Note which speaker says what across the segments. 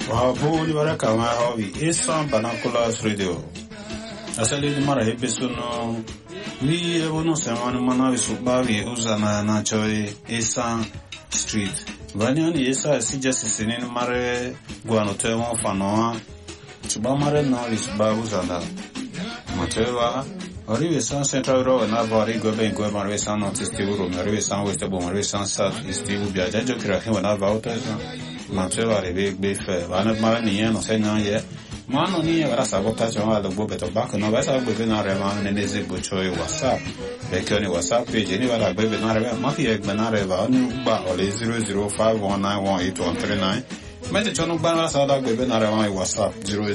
Speaker 1: Wabuli baraka ma hobby Isam Banakulas Radio. Asali di mara episono we evono semana manavi subavi uzana na choi Isam Street. Vanyani Isa sija sisini mare guano temo fanoa. Suba mare no lisba uzana. Matewa Arrive San Central Road na vari gobe go marve San North Steve marve San West Bo marve San South Steve biaja jo kira he na vauta Matewa rebe befe wana mara ni no senya ye mano ni era sabota chama do bobe to back no basa bobe na rema ne ze bochoi WhatsApp be koni WhatsApp page ni wala bobe na rema ma fi egbe na rema ni ba ole 0051918139 mete chono ba na sa da bobe na rema WhatsApp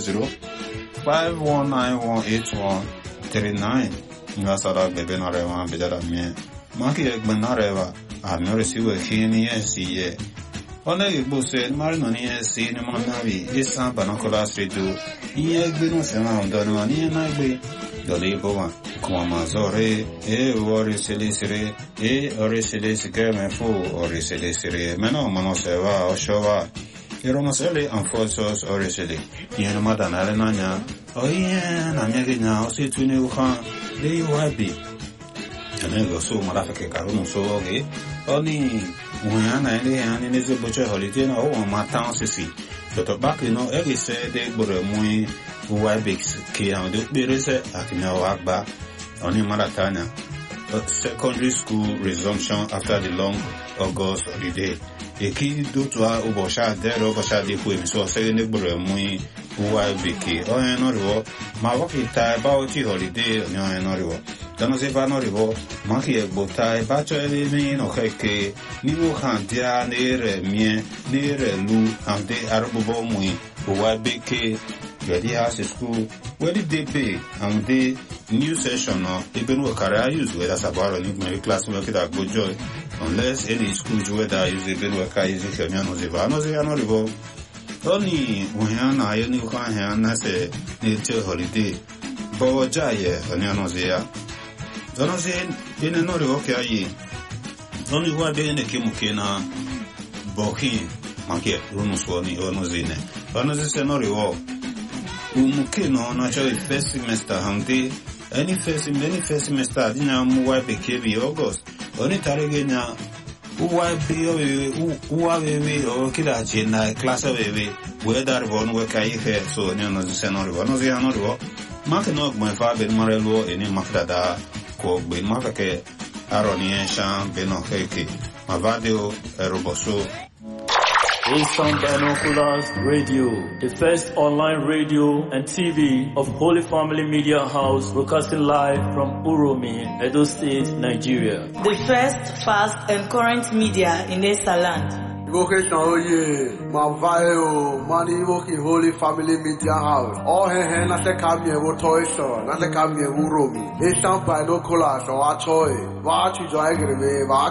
Speaker 1: 0051918139 nga sa da bobe na rema be da mi ma ki egbe na rema a no receive kini ye Ona igbo se mari no ni esi ni mo navi Isam Banakulas Radio iye gbe no se ma ndo no ni na gbe dole bo ma kuma mazore ori selisire ori selisire me fu ori selisire meno mano se va o showa Ero sele anfosos ori sele ni no madana le nanya o ye na nyege nya o se tuni u khan le wabi ane go so mara fe ke karu no so ge oni Muyana ele ani neze boche holiday na o matan sisi. Toto back no egi se de gboro mui Wibix ki an de berese akina wagba oni maratanya. Secondary school resumption after the long August holiday. Eki do to obosha de obosha de ku so se de gboro mui Wibix o en no ro ma wo ki ta ba ti holiday no en no ro. Dano se va no rivo manchi e botai bacio e mi no che ni wo kan dia nere mie nere lu ande arbo mui wa beke Gedi House School where did they pay and the new session no even work career use whether sabaro ni my class work that go joy unless any schools where that use even work use kenya no se va no rivo Oni wona ayo ni kan he na se ni holiday bo jaye oni no se ya Dono se ene no rivo che ai Doni wa bene che mukena boki manche runo suoni o no zine Dono se no rivo mukeno na cho il first semester hamte any first semester dina mu wa be ke bi August oni tarege nya wa be o kida che na class we dar bon we kai he so no se no rivo no rivo ma che no gmo fa be marelo eni makdada ko be ma ke aroni shan be no heke ma vadeo roboso
Speaker 2: Isam Banakulas Radio, the first online radio and TV of Holy Family Media House, broadcasting live from Uromi, Edo State, Nigeria.
Speaker 3: The first, fast and current media in Esaland.
Speaker 4: Vocation oye, Mavayo, Mani Woki Holy Family Media House. All he na se kamye wo toisho, na se kamye Uromi. Isam Banakulas o atoy, va chi jo agrebe, va